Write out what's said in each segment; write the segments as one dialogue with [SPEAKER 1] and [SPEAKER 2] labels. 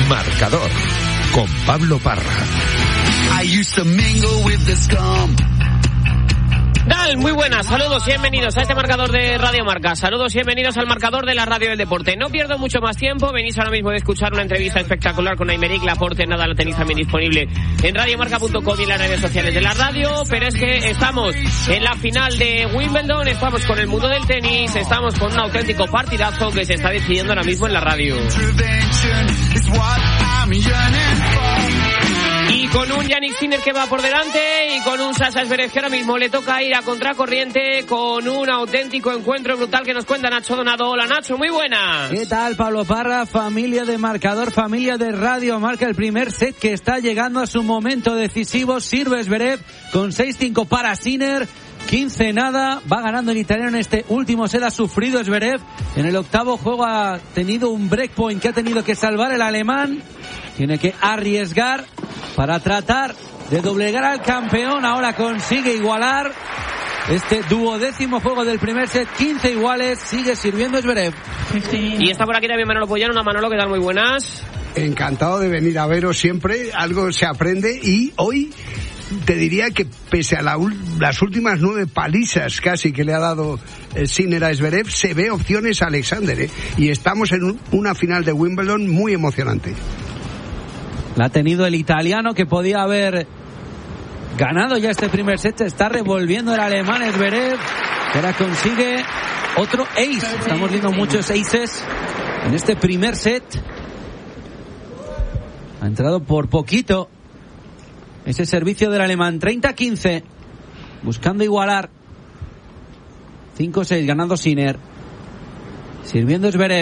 [SPEAKER 1] Marcador, con Pablo Parra.
[SPEAKER 2] Dal, muy buenas, saludos y bienvenidos a este marcador de Radio Marca. Saludos y bienvenidos al marcador de la radio del deporte. No pierdo mucho más tiempo, venís ahora mismo de escuchar una entrevista espectacular con Aymeric Laporte. Nada, lo tenéis también disponible en radiomarca.com y en las redes sociales de la radio. Pero es que estamos en la final de Wimbledon, estamos con el mundo del tenis, estamos con un auténtico partidazo que se está decidiendo ahora mismo en la radio. Y con un Jannik Sinner que va por delante y con un Sasha Zverev que ahora mismo le toca ir a contracorriente, con un auténtico encuentro brutal que nos cuenta Nacho Donado. Hola Nacho, muy buena.
[SPEAKER 3] ¿Qué tal, Pablo Parra? Familia de Marcador, familia de Radio Marca. El primer set que está llegando a su momento decisivo. Sirve Zverev con 6-5 para Sinner. 15-0, va ganando el italiano en este último set. Ha sufrido Zverev. En el octavo juego ha tenido un breakpoint que ha tenido que salvar el alemán. Tiene que arriesgar para tratar de doblegar al campeón. Ahora consigue igualar este 12º juego del primer set. 15 iguales, sigue sirviendo Zverev.
[SPEAKER 2] Y está por aquí también Manolo Pollano. Hola Manolo, ¿qué tal? Muy buenas.
[SPEAKER 4] Encantado de venir a veros siempre. Algo se aprende y hoy te diría que pese a las últimas 9 palizas casi que le ha dado Sinner a Zverev, se ve opciones a Alexander, y estamos en una final de Wimbledon muy emocionante.
[SPEAKER 3] La ha tenido el italiano, que podía haber ganado ya este primer set. Está revolviendo el alemán Zverev, que ahora consigue otro ace. Estamos viendo muchos aces en este primer set. Ha entrado por poquito ese servicio del alemán. 30-15, buscando igualar. 5-6, ganando Sinner. Sirviendo Zverev.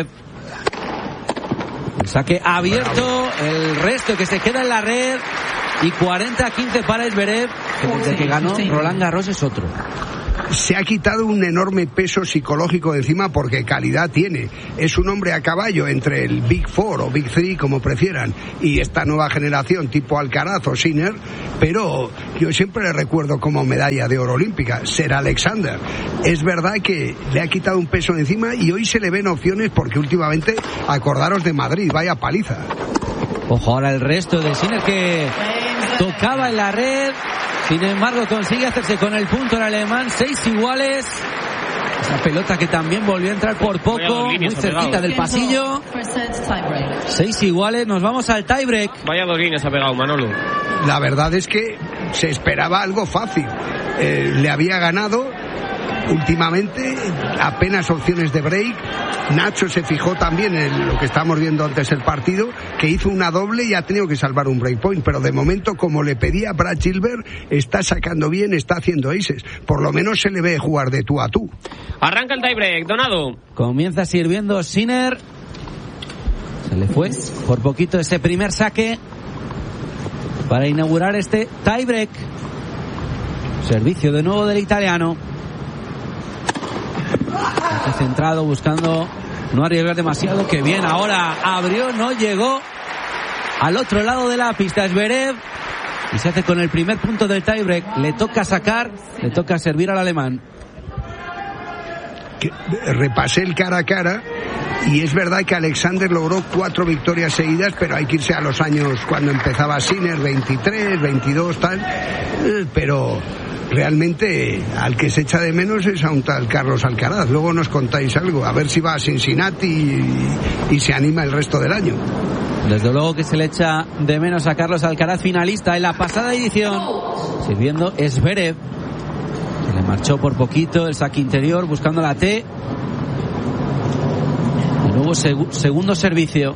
[SPEAKER 3] El saque abierto, el resto que se queda en la red. Y 40-15 para Zverev, que desde que ganó Roland Garros es otro.
[SPEAKER 4] Se ha quitado un enorme peso psicológico de encima, porque calidad tiene. Es un hombre a caballo entre el Big Four o Big Three, como prefieran, y esta nueva generación tipo Alcaraz o Sinner, pero yo siempre le recuerdo como medalla de oro olímpica, Sir Alexander. Es verdad que le ha quitado un peso de encima y hoy se le ven opciones, porque últimamente, acordaros de Madrid, vaya paliza.
[SPEAKER 3] Ojo ahora el resto de Sinner, que tocaba en la red. Sin embargo, consigue hacerse con el punto el alemán. 6 iguales. Esa pelota que también volvió a entrar por poco, muy cerquita del pasillo. 6 iguales. Nos vamos al tiebreak.
[SPEAKER 2] Vaya 2 líneas ha pegado Manolo.
[SPEAKER 4] La verdad es que se esperaba algo fácil. Le había ganado últimamente, apenas opciones de break. Nacho se fijó también en lo que estábamos viendo antes del partido, que hizo una doble y ha tenido que salvar un breakpoint, pero de momento, como le pedía Brad Gilbert, está sacando bien, está haciendo aces. Por lo menos se le ve jugar de tú a tú.
[SPEAKER 2] Arranca el tiebreak, Donado.
[SPEAKER 3] Comienza sirviendo Sinner. Se le fue por poquito ese primer saque para inaugurar este tiebreak. Servicio de nuevo del italiano. Está centrado, buscando no arriesgar demasiado. Que bien, ahora abrió, no llegó al otro lado de la pista Zverev, y se hace con el primer punto del tiebreak. Le toca sacar, le toca servir al alemán.
[SPEAKER 4] Repasé el cara a cara y es verdad que Alexander logró 4 victorias seguidas, pero hay que irse a los años cuando empezaba Sinner, 23, 22, tal, pero realmente al que se echa de menos es a un tal Carlos Alcaraz. Luego nos contáis algo, a ver si va a Cincinnati y se anima el resto del año.
[SPEAKER 3] Desde luego que se le echa de menos a Carlos Alcaraz, finalista en la pasada edición, sirviendo Zverev. Se le marchó por poquito el saque interior, buscando la T. De nuevo segundo servicio.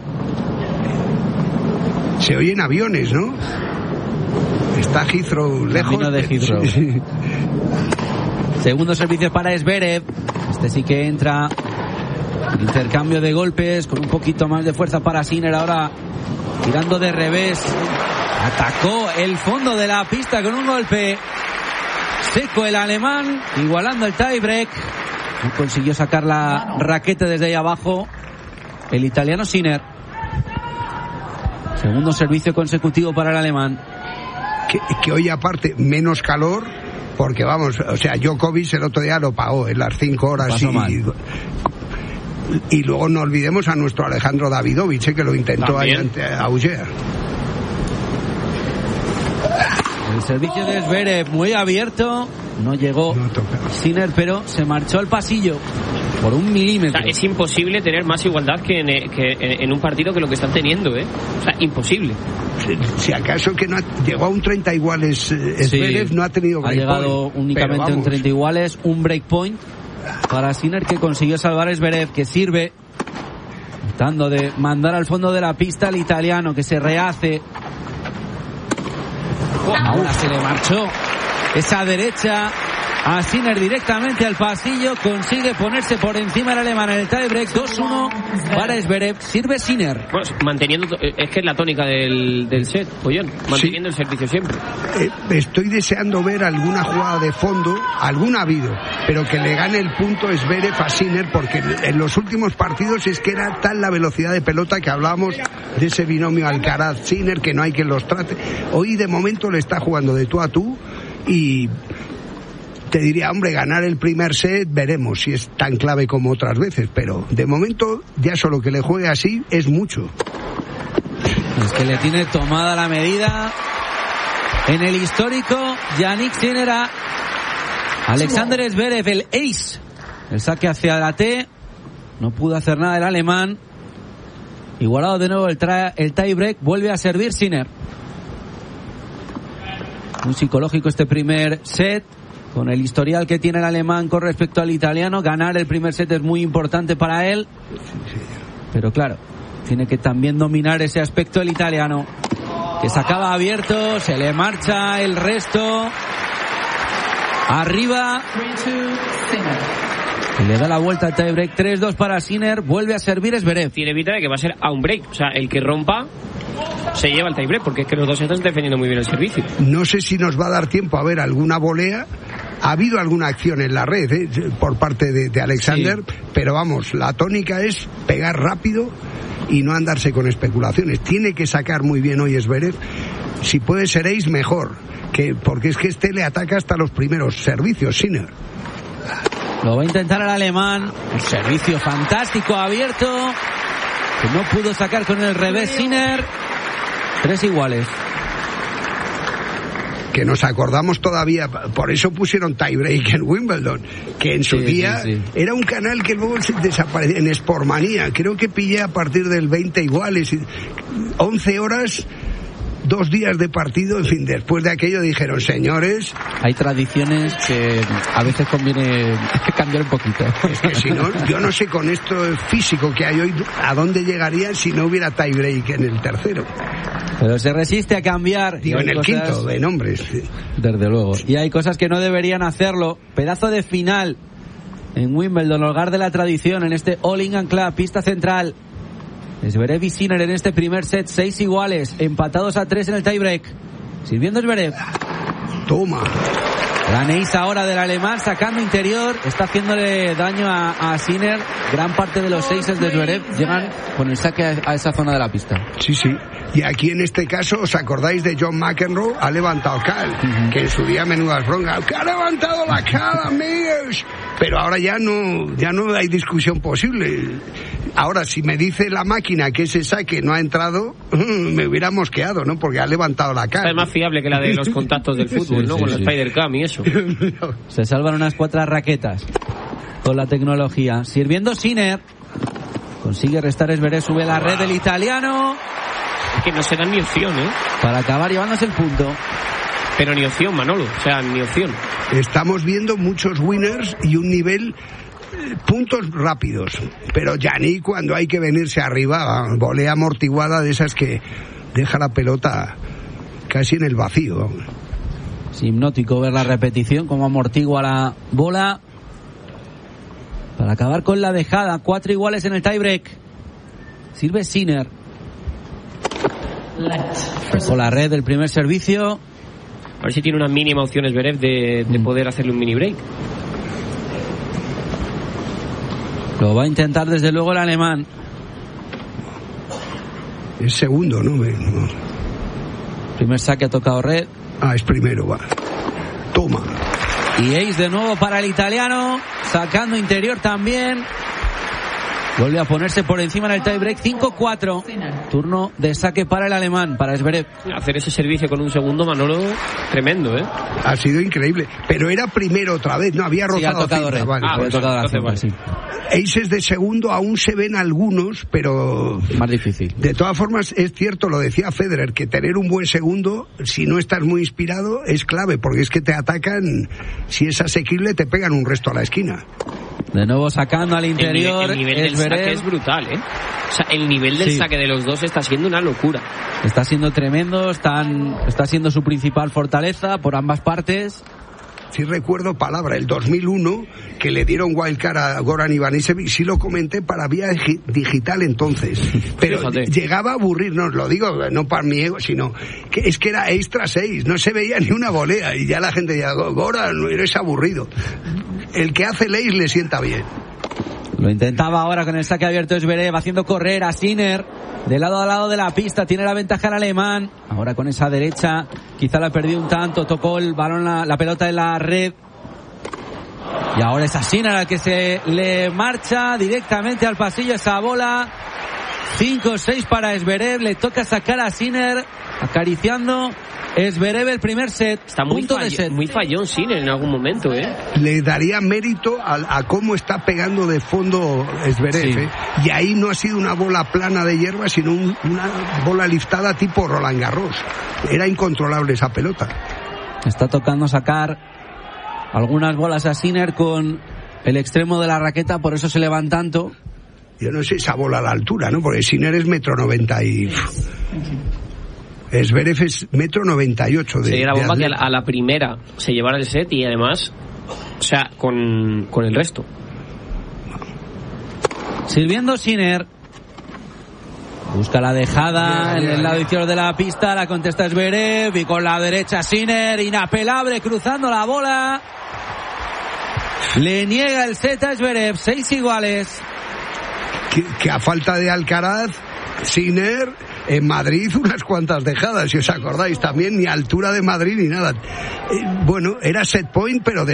[SPEAKER 4] Se oyen aviones, ¿no? Está Heathrow lejos.
[SPEAKER 3] Camino de Heathrow. Segundo servicio para Zverev. Este sí que entra. Intercambio de golpes con un poquito más de fuerza para Sinner. Ahora tirando de revés. Atacó el fondo de la pista con un golpe seco el alemán, igualando el tiebreak. No consiguió sacar la raqueta desde ahí abajo el italiano Sinner. Segundo servicio consecutivo para el alemán.
[SPEAKER 4] Que hoy aparte menos calor, porque vamos, o sea, Djokovic el otro día lo pagó en las 5 horas Y luego no olvidemos a nuestro Alejandro Davidovich, que lo intentó ahí ante Auger.
[SPEAKER 3] El servicio de Zverev muy abierto, no llegó Sinner, pero se marchó al pasillo por 1 milímetro.
[SPEAKER 2] O sea, es imposible tener más igualdad que en un partido que lo que están teniendo, ¿eh? O sea, imposible.
[SPEAKER 4] Si acaso que no llegó a un 30 iguales, Zverev no ha tenido break point.
[SPEAKER 3] Ha llegado únicamente a un 30 iguales, un break point para Sinner, que consiguió salvar a Zverev, que sirve tratando de mandar al fondo de la pista al italiano, que se rehace. Ahora se le marchó esa derecha a Sinner directamente al pasillo, consigue ponerse por encima del alemán en el tiebreak. 2-1 para Zverev, sirve Sinner.
[SPEAKER 2] Bueno, manteniendo, es que es la tónica del set, Pollón, manteniendo el servicio siempre.
[SPEAKER 4] Estoy deseando ver alguna jugada de fondo, alguna ha habido, pero que le gane el punto Zverev a Sinner, porque en los últimos partidos es que era tal la velocidad de pelota que hablábamos de ese binomio Alcaraz-Sinner, que no hay quien los trate. Hoy de momento le está jugando de tú a tú y te diría, hombre, ganar el primer set, veremos si es tan clave como otras veces, pero de momento ya solo que le juegue así es mucho.
[SPEAKER 3] Es que le tiene tomada la medida en el histórico Jannik Sinner a Alexander Zverev, el ace. El saque hacia la T, no pudo hacer nada el alemán. Igualado de nuevo el tiebreak, vuelve a servir Sinner. Muy psicológico este primer set. Con el historial que tiene el alemán con respecto al italiano, ganar el primer set es muy importante para él. Pero claro, tiene que también dominar ese aspecto el italiano, que se acaba abierto, se le marcha el resto. Arriba. Y le da la vuelta al tiebreak. 3-2 para Sinner, vuelve a servir Zverev.
[SPEAKER 2] Tiene pinta de que va a ser a un break. O sea, el que rompa se lleva el tiebreak, porque es que los dos están defendiendo muy bien el servicio.
[SPEAKER 4] No sé si nos va a dar tiempo a ver alguna volea. Ha habido alguna acción en la red por parte de Alexander, sí, pero vamos, la tónica es pegar rápido y no andarse con especulaciones. Tiene que sacar muy bien hoy Zverev. Si puede ser ace, mejor, porque es que le ataca hasta los primeros servicios, Sinner.
[SPEAKER 3] Lo va a intentar el alemán. Un servicio fantástico abierto, que no pudo sacar con el revés Sinner. 3 iguales.
[SPEAKER 4] Que nos acordamos todavía, por eso pusieron tiebreak en Wimbledon, que en su día era un canal que luego desapareció en Sportmanía. Creo que pillé a partir del 20 iguales, 11 horas, 2 días de partido, en fin, después de aquello dijeron, señores...
[SPEAKER 3] Hay tradiciones que a veces conviene cambiar un poquito.
[SPEAKER 4] Es que si no, yo no sé con esto físico que hay hoy, a dónde llegaría si no hubiera tiebreak en el tercero.
[SPEAKER 3] Pero se resiste a cambiar.
[SPEAKER 4] Digo, en el quinto, de nombres.
[SPEAKER 3] Desde luego. Y hay cosas que no deberían hacerlo. Pedazo de final en Wimbledon, hogar de la tradición, en este All England Club, pista central. Zverev y Sinner en este primer set, 6 iguales, empatados a 3 en el tiebreak. Sirviendo Zverev.
[SPEAKER 4] Toma.
[SPEAKER 3] Gran ace ahora del alemán, sacando interior, está haciéndole daño a Sinner. Gran parte de los aces de Zverev llegan con el saque a esa zona de la pista.
[SPEAKER 4] Sí, sí. Y aquí en este caso, ¿os acordáis de John McEnroe? Ha levantado Cal, que en su día menudas broncas. ¡Que ha levantado la Cal, amigos! Pero ahora ya no hay discusión posible. Ahora, si me dice la máquina que ese saque no ha entrado, me hubiera mosqueado, ¿no? Porque ha levantado la Cal.
[SPEAKER 2] Es más fiable que la de los contactos del fútbol, ¿no? Con la Spider Cam y eso.
[SPEAKER 3] Se salvan unas 4 raquetas con la tecnología. Sirviendo Sinner. Consigue restar Zverev, sube la red del italiano.
[SPEAKER 2] Es que no se dan ni opción, ¿eh?
[SPEAKER 3] Para acabar llevándose el punto.
[SPEAKER 2] Pero ni opción, Manolo. O sea, ni opción.
[SPEAKER 4] Estamos viendo muchos winners y un nivel... puntos rápidos. Pero Jannik, cuando hay que venirse arriba, volea amortiguada de esas que deja la pelota casi en el vacío.
[SPEAKER 3] Es hipnótico ver la repetición, como amortigua la bola. Para acabar con la dejada, 4 iguales en el tiebreak. Sirve Sinner. Con la red del primer servicio.
[SPEAKER 2] A ver si tiene una mínima opción Zverev de poder hacerle un mini break.
[SPEAKER 3] Lo va a intentar desde luego el alemán.
[SPEAKER 4] Es segundo, ¿no?
[SPEAKER 3] Primer saque ha tocado red.
[SPEAKER 4] Ah, es primero, va. Toma.
[SPEAKER 3] Y ace de nuevo para el italiano. Sacando interior también. Vuelve a ponerse por encima en el tiebreak, 5-4. Turno de saque para el alemán, para Zverev.
[SPEAKER 2] Hacer ese servicio con un segundo, Manolo, tremendo, ¿eh?
[SPEAKER 4] Ha sido increíble. Pero era primero otra vez, no había rozado cinta.
[SPEAKER 3] Vale, había tocado la cinta, sí.
[SPEAKER 4] Aces de segundo aún se ven algunos, pero
[SPEAKER 3] más difícil.
[SPEAKER 4] De todas formas, es cierto, lo decía Federer, que tener un buen segundo, si no estás muy inspirado, es clave, porque es que te atacan, si es asequible, te pegan un resto a la esquina.
[SPEAKER 3] De nuevo sacando al interior.
[SPEAKER 2] El nivel del saque es brutal, ¿eh? O sea, el nivel del saque de los dos está siendo una locura.
[SPEAKER 3] Está siendo tremendo, está siendo su principal fortaleza por ambas partes.
[SPEAKER 4] Sí recuerdo palabra, el 2001, que le dieron wildcard a Goran Ivanisevic, sí lo comenté para vía digital entonces, pero fíjate, llegaba a aburrirnos, lo digo no para mi ego, sino que es que era ace tras ace, no se veía ni una volea, y ya la gente decía, Goran, eres aburrido. El que hace el ace le sienta bien.
[SPEAKER 3] Lo intentaba ahora con el saque abierto Zverev, haciendo correr a Sinner de lado a lado de la pista, tiene la ventaja el alemán. Ahora con esa derecha, quizá la perdió un tanto, tocó el balón, la pelota en la red. Y ahora es a Sinner al que se le marcha directamente al pasillo esa bola. 5-6 para Zverev, le toca sacar a Sinner, acariciando Zverev el primer set.
[SPEAKER 2] Está muy fallón Sinner en algún momento, ¿eh?
[SPEAKER 4] Le daría mérito a cómo está pegando de fondo Zverev, sí. Y ahí no ha sido una bola plana de hierba, sino una bola liftada tipo Roland Garros. Era incontrolable esa pelota.
[SPEAKER 3] Está tocando sacar algunas bolas a Sinner con el extremo de la raqueta, por eso se le van tanto.
[SPEAKER 4] Yo no sé esa bola a la altura, ¿no? Porque Sinner es 1,90 m y... Zverev es 1,98 m.
[SPEAKER 2] Sería la bomba que a la primera se llevara el set y además, o sea, con el resto.
[SPEAKER 3] Sirviendo Sinner. Busca la dejada en el lado izquierdo de la pista, la contesta Zverev y con la derecha Sinner, inapelable, cruzando la bola. Le niega el set a Zverev, 6 iguales.
[SPEAKER 4] Que a falta de Alcaraz, Sinner en Madrid unas cuantas dejadas, si os acordáis, también ni altura de Madrid ni nada. Bueno, era set point, pero de